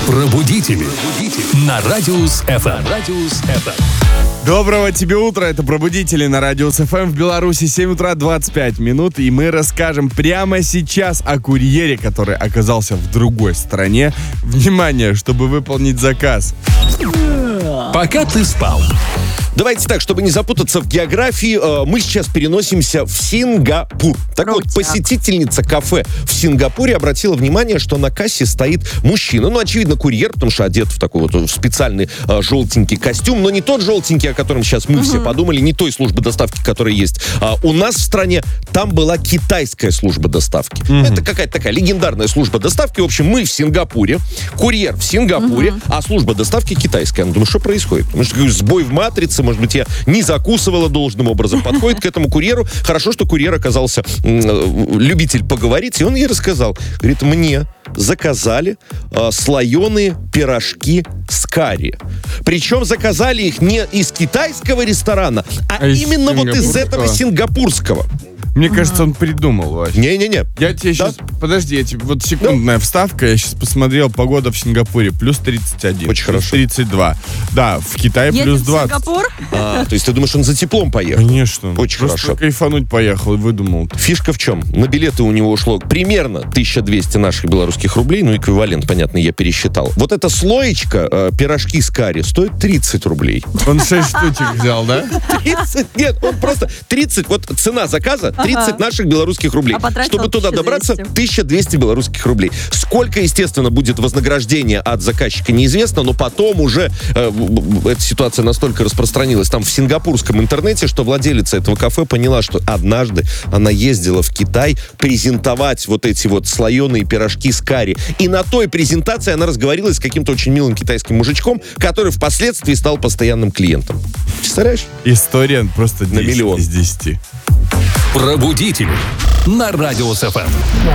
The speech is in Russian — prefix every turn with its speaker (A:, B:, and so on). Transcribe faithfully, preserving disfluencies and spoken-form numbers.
A: Пробудители. На Радиус эф эм. Радиус эф эм.
B: Доброго тебе утра, это Пробудители на Радиус эф эм. В Беларуси семь утра двадцать пять минут, и мы расскажем прямо сейчас о курьере, который оказался в другой стране. Внимание, чтобы выполнить заказ.
A: Пока ты спал.
C: Давайте так, чтобы не запутаться в географии, мы сейчас переносимся в Сингапур. Так вот, посетительница кафе в Сингапуре обратила внимание, что на кассе стоит мужчина. Ну, очевидно, курьер, потому что одет в такой вот специальный э, желтенький костюм, но не тот желтенький, о котором сейчас мы uh-huh. все подумали, не той службы доставки, которая есть а, у нас в стране. Там была китайская служба доставки. Uh-huh. Это какая-то такая легендарная служба доставки. В общем, мы в Сингапуре, курьер в Сингапуре, uh-huh. а служба доставки китайская. Я думаю, что происходит? Может, сбой в матрице, может быть, я не закусывала должным образом. Подходит к этому курьеру. Хорошо, что курьер оказался м- любитель поговорить, и он ей рассказал. Говорит, мне заказали э, слоеные пирожки с карри. Причем заказали их не из китайского ресторана, а, а именно вот из этого сингапурского.
B: Мне кажется, он придумал вообще.
C: Не-не-не.
B: Я тебе да? сейчас... Подожди, я тебе... Вот секундная да. вставка. Я сейчас посмотрел погода в Сингапуре. Плюс тридцать один.
C: Очень
B: плюс
C: хорошо.
B: тридцать два. Да, в Китае
D: Едем
B: плюс двадцать.
D: в Сингапур?
C: А, то есть ты думаешь, он за теплом поехал?
B: Конечно.
C: Очень
B: Просто
C: хорошо.
B: кайфануть поехал и выдумал.
C: Фишка в чем? На билеты у него ушло примерно тысяча двести наших белорусских рублей. Ну, эквивалент, понятно, я пересчитал. Вот эта слоечка, э, пирожки с карри, стоит тридцать рублей.
B: Он шесть штучек взял, да?
C: тридцать? Нет, он просто тридцать. Вот цена заказа тридцать ага. наших белорусских рублей.
D: А
C: чтобы туда добраться, тысяча двести белорусских рублей. Сколько, естественно, будет вознаграждение от заказчика, неизвестно, но потом уже э, эта ситуация настолько распространилась там в сингапурском интернете, что владелица этого кафе поняла, что однажды она ездила в Китай презентовать вот эти вот слоеные пирожки с карри. И на той презентации она разговорилась с каким-то очень милым китайским мужичком, который впоследствии стал постоянным клиентом. Представляешь?
B: История просто
C: на миллион
B: из десяти.
A: Пробудители на Радиус эф эм.